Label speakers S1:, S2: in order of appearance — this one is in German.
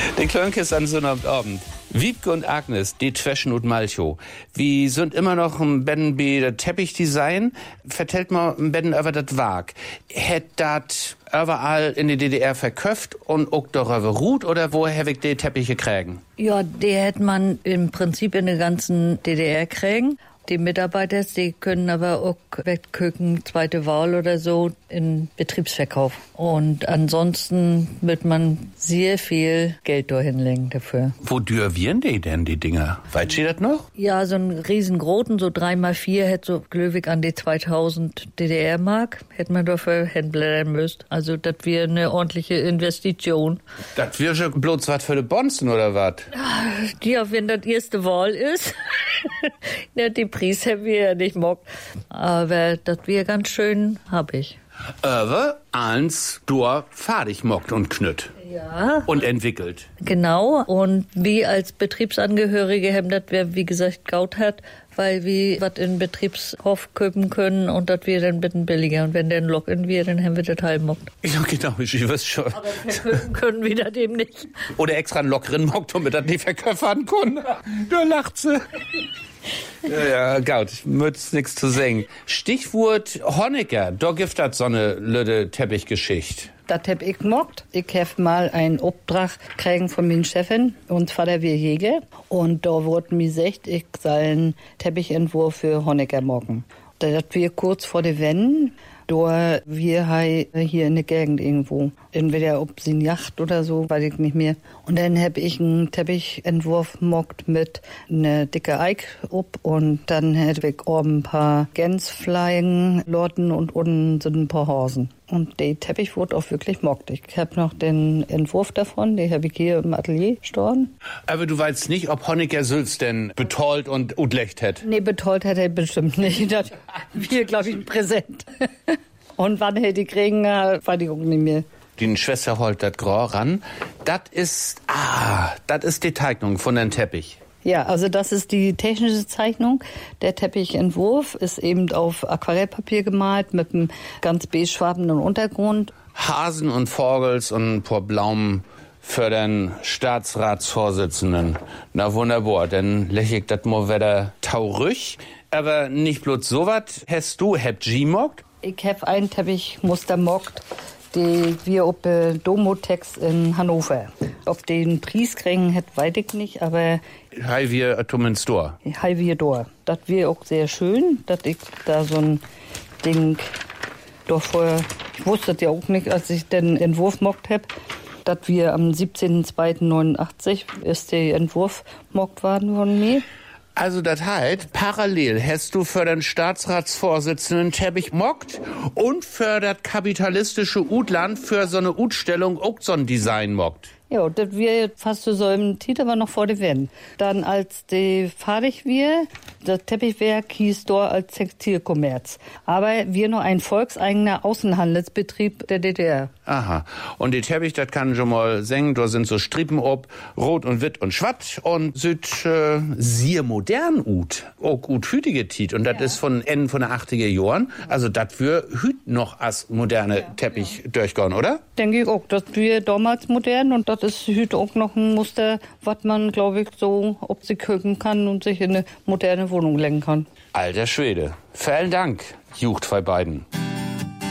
S1: Den Klönkes an so einem Abend. Wiebke und Agnes, die Tweschen und Malchow. Wir sind immer noch ein Betten bei der Teppichdesign. Vertellt mal ein Betten über das Wag. Hätt dat überall in der DDR verköpft und auch darüber ruht oder woher wir die Teppiche kriegen?
S2: Ja, die hätte man im Prinzip in der ganzen DDR kriegen. Die Mitarbeiter, die können aber auch weggucken, zweite Wahl oder so, in Betriebsverkauf. Und ansonsten wird man sehr viel Geld da hinlegen dafür.
S1: Wo dürfen die denn, die Dinger? Weißt du das noch?
S2: Ja, so einen riesengroßen, so 3x4, hätte so glücklich an die 2000 DDR-Mark, hätte man dafür hinblättern müsst. Also, das wäre eine ordentliche Investition.
S1: Das wäre schon bloß was für die Bonzen, oder was?
S2: Ja, wenn das erste Wahl ist. Ja, die Preis haben wir ja nicht mockt. Aber das wäre ganz schön, hab ich.
S1: Eins durch fertig mockt und knütt.
S2: Ja.
S1: Und entwickelt.
S2: Genau. Und wir als Betriebsangehörige haben das, wie gesagt, gaut hat, weil wir was in Betriebshof köpen können und das wir dann ein bisschen billiger. Und wenn der ein Loch in wir, dann haben wir das halb mockt.
S1: Ja, genau, ich weiß schon.
S2: Aber verköpen können wir das eben nicht.
S1: Oder extra einen Lock drin mockt, damit das nicht verköpfern können. Da lacht sie. Ja, gaut, ich muss nix zu sagen. Stichwort Honecker, da gibt das so eine lüde Teppichgeschichte.
S3: Das hab ich gemacht. Ich hab mal einen Auftrag kriegen von meinen Chefin und Vater wir Jäger. Und da wurde mir gesagt, ich soll einen Teppichentwurf für Honecker machen. Das wir kurz vor der Wende. Da wir hier in der Gegend irgendwo. Entweder ob sie eine Yacht oder so, weiß ich nicht mehr. Und dann hab ich einen Teppichentwurf gemacht mit einer dicke Eik ob und dann hätte ich oben ein paar Gänsfliegen, Lotten und unten sind ein paar Hasen. Und der Teppich wurde auch wirklich mockt. Ich habe noch den Entwurf davon, den habe ich hier im Atelier stehen.
S1: Aber du weißt nicht, ob Honecker Sülz denn betollt und utlecht hätt?
S3: Nee, betollt hätte er bestimmt nicht. Das wir, glaube ich, ein Präsent. Und wann hätte ich kriegen, weiß ich auch nicht mehr.
S1: Die Schwester holt das Grau ran. Das ist die Zeichnung von dem Teppich.
S3: Ja, also das ist die technische Zeichnung. Der Teppichentwurf ist eben auf Aquarellpapier gemalt mit einem ganz beigefarbenen Untergrund.
S1: Hasen und Vogels und ein paar Blaumen für den Staatsratsvorsitzenden. Na wunderbar, dann lächelt das mal wieder taurig. Aber nicht bloß sowas. Habt G-mockt?
S3: Ich hab einen Teppichmuster mockt, die wir auf der Domotex in Hannover. Ob den Preis kriegen hätte, weiß ich nicht, aber
S1: Hei wir Atomen Store.
S3: Hei wir da. Das wäre auch sehr schön, dass ich da so ein Ding doch vorher, ich wusste das ja auch nicht, als ich den Entwurf mockt hab, dass wir am 17.02.89 ist der Entwurf mockt worden von mir.
S1: Also das heißt, parallel hast du für den Staatsratsvorsitzenden Teppich mockt und für das kapitalistische Utland für so eine Utstellung auch so ein Design mockt.
S3: Ja, das wir fast zu so einem Titel, aber noch vor der Wende. Dann als die fertig wir, das Teppichwerk hieß dort als Textilkommerz. Aber wir nur ein volkseigener Außenhandelsbetrieb der DDR.
S1: Aha. Und die Teppich, das kann schon mal singen, da sind so Strippen ob, rot und witt und schwatt und süd sehr modern ut. Auch gut hütige Tit. Und das ist von Ende von der 80er Jahren. Also das wir hüt noch als moderne Teppich durchgehen, oder?
S3: Denke ich auch, das wir damals modern und das ist heute auch noch ein Muster, was man, glaube ich, so ob sie köken kann und sich in eine moderne Wohnung lenken kann.
S1: Alter Schwede. Vielen Dank, Jucht bei beiden.